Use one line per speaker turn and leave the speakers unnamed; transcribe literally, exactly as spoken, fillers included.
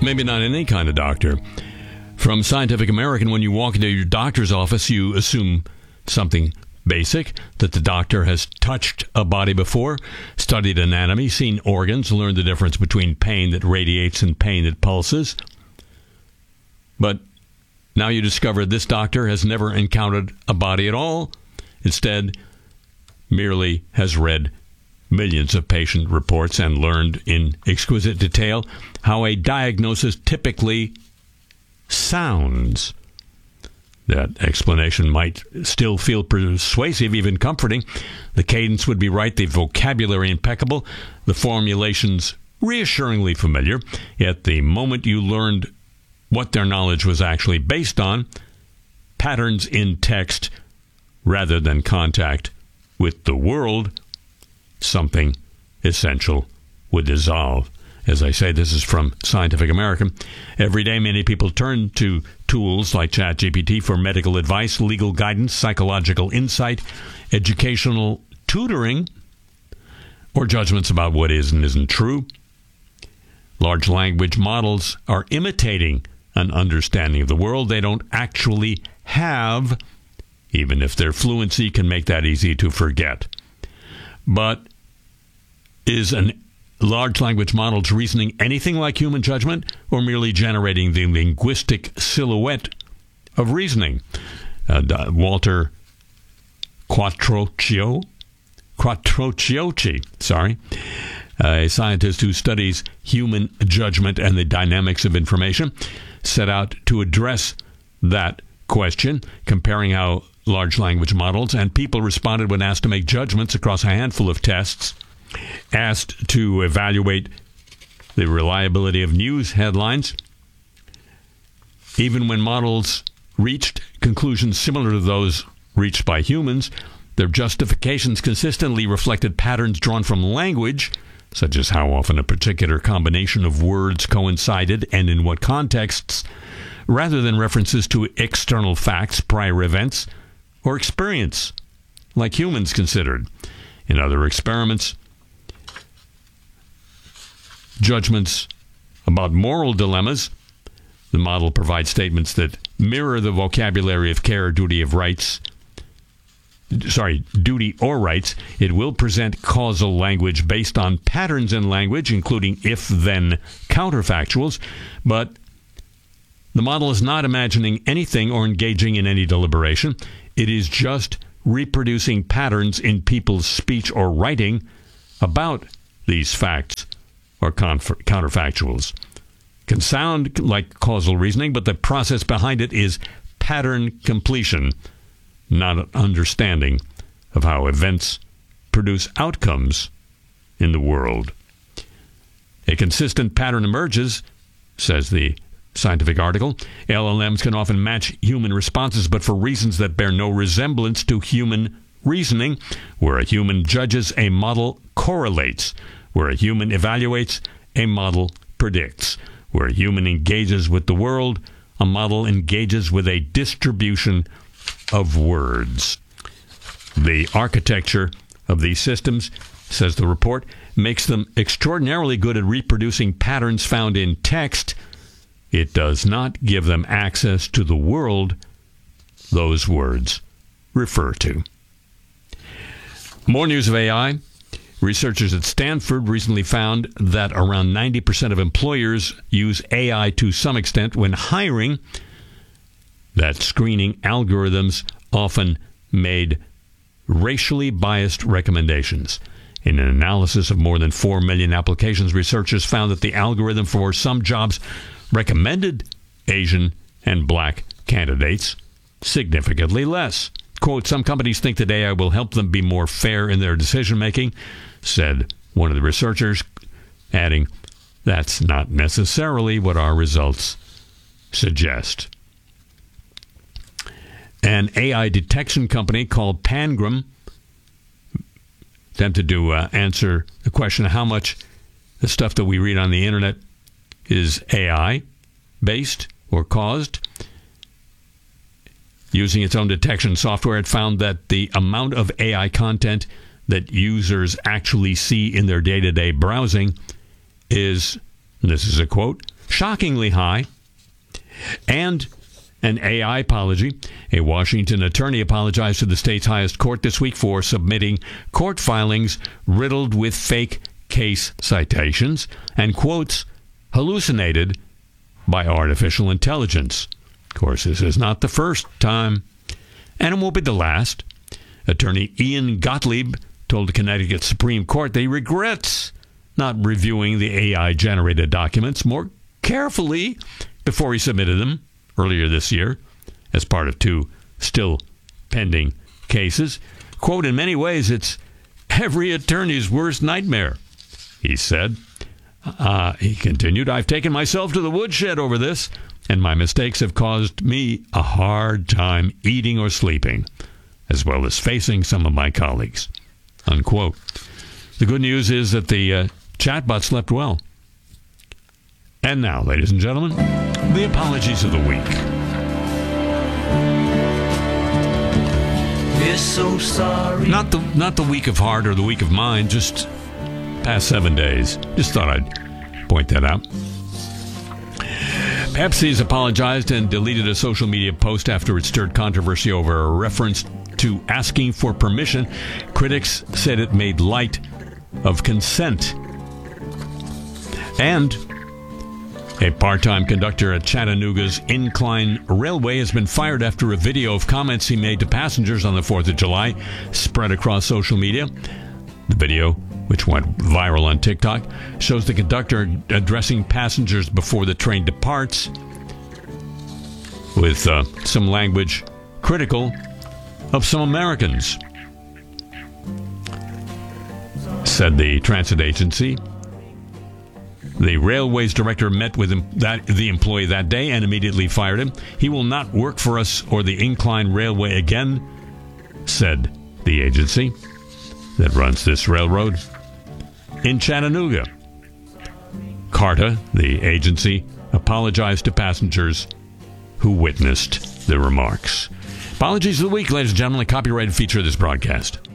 Maybe not any kind of doctor. From Scientific American, when you walk into your doctor's office, you assume something basic, that the doctor has touched a body before, studied anatomy, seen organs, learned the difference between pain that radiates and pain that pulses. But now you discover this doctor has never encountered a body at all. Instead, merely has read millions of patient reports and learned in exquisite detail how a diagnosis typically sounds. That explanation might still feel persuasive, even comforting. The cadence would be right, the vocabulary impeccable, the formulations reassuringly familiar. Yet the moment you learned what their knowledge was actually based on, patterns in text rather than contact with the world, something essential would dissolve. As I say, this is from Scientific American. Every day, many people turn to tools like ChatGPT for medical advice, legal guidance, psychological insight, educational tutoring, or judgments about what is and isn't true. Large language models are imitating an understanding of the world they don't actually have, even if their fluency can make that easy to forget. But is an large language model's reasoning anything like human judgment, or merely generating the linguistic silhouette of reasoning? Uh, Walter Quattrocchio, Quattrocchiotti, sorry, a scientist who studies human judgment and the dynamics of information, set out to address that question, comparing how large language models and people responded when asked to make judgments across a handful of tests. Asked to evaluate the reliability of news headlines, even when models reached conclusions similar to those reached by humans, their justifications consistently reflected patterns drawn from language, such as how often a particular combination of words coincided and in what contexts, rather than references to external facts, prior events, or experience, like humans considered. In other experiments, judgments about moral dilemmas, the model provides statements that mirror the vocabulary of care, duty of rights, sorry, duty or rights. It will present causal language based on patterns in language, including if-then counterfactuals, but the model is not imagining anything or engaging in any deliberation. It is just reproducing patterns in people's speech or writing about these facts or conf- counterfactuals. Can sound like causal reasoning, but the process behind it is pattern completion, not an understanding of how events produce outcomes in the world. A consistent pattern emerges, says the scientific article. L L Ms can often match human responses, but for reasons that bear no resemblance to human reasoning. Where a human judges, a model correlates. Where a human evaluates, a model predicts. Where a human engages with the world, a model engages with a distribution of words. The architecture of these systems, says the report, makes them extraordinarily good at reproducing patterns found in text. It does not give them access to the world those words refer to. More news of A I. Researchers at Stanford recently found that around ninety percent of employers use A I to some extent when hiring. That screening algorithms often made racially biased recommendations. In an analysis of more than four million applications, researchers found that the algorithm for some jobs recommended Asian and black candidates significantly less. Quote, some companies think that A I will help them be more fair in their decision-making, said one of the researchers, adding, that's not necessarily what our results suggest. An A I detection company called Pangram attempted to uh, answer the question of how much the stuff that we read on the internet is A I-based or caused. Using its own detection software, it found that the amount of A I content that users actually see in their day-to-day browsing is, and this is a quote, shockingly high. And an A I apology. A Washington attorney apologized to the state's highest court this week for submitting court filings riddled with fake case citations and quotes hallucinated by artificial intelligence. Of course, this is not the first time, and it won't be the last. Attorney Ian Gottlieb told the Connecticut Supreme Court that he regrets not reviewing the A I-generated documents more carefully before he submitted them earlier this year as part of two still pending cases. Quote, in many ways, it's every attorney's worst nightmare, he said. Uh, he continued, I've taken myself to the woodshed over this, and my mistakes have caused me a hard time eating or sleeping, as well as facing some of my colleagues. Unquote. The good news is that the uh, chatbot slept well. And now, ladies and gentlemen, the apologies of the week.
We're so sorry.
Not the not the week of heart or the week of mind, just past seven days. Just thought I'd point that out. Pepsi's apologized and deleted a social media post after it stirred controversy over a reference to asking for permission. Critics said it made light of consent. And a part-time conductor at Chattanooga's Incline Railway has been fired after a video of comments he made to passengers on the fourth of July spread across social media. The video, which went viral on TikTok, shows the conductor addressing passengers before the train departs with uh, some language critical of some Americans, said the transit agency. The railway's director met with him, that, the employee that day and immediately fired him. He will not work for us or the Incline Railway again, said the agency that runs this railroad. In Chattanooga, CARTA, the agency, apologized to passengers who witnessed the remarks. Apologies of the week, ladies and gentlemen, a copyrighted feature of this broadcast.